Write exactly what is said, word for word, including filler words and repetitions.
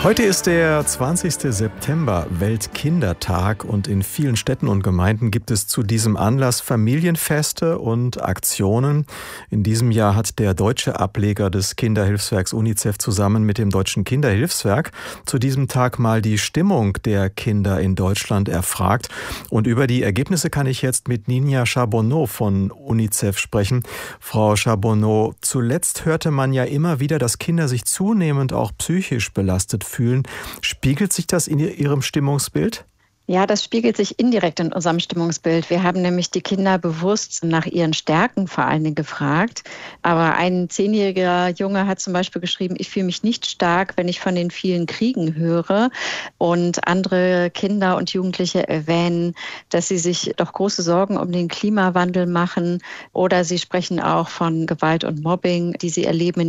Heute ist der zwanzigste September, Weltkindertag, und in vielen Städten und Gemeinden gibt es zu diesem Anlass Familienfeste und Aktionen. In diesem Jahr hat der deutsche Ableger des Kinderhilfswerks UNICEF zusammen mit dem Deutschen Kinderhilfswerk zu diesem Tag mal die Stimmung der Kinder in Deutschland erfragt. Und über die Ergebnisse kann ich jetzt mit Ninja Charbonneau von UNICEF sprechen. Frau Charbonneau, zuletzt hörte man ja immer wieder, dass Kinder sich zunehmend auch psychisch belastet fühlen. Spiegelt sich das in Ihrem Stimmungsbild? Ja, das spiegelt sich indirekt in unserem Stimmungsbild. Wir haben nämlich die Kinder bewusst nach ihren Stärken vor allen Dingen gefragt. Aber ein zehnjähriger Junge hat zum Beispiel geschrieben, ich fühle mich nicht stark, wenn ich von den vielen Kriegen höre. Und andere Kinder und Jugendliche erwähnen, dass sie sich doch große Sorgen um den Klimawandel machen. Oder sie sprechen auch von Gewalt und Mobbing, die sie erleben in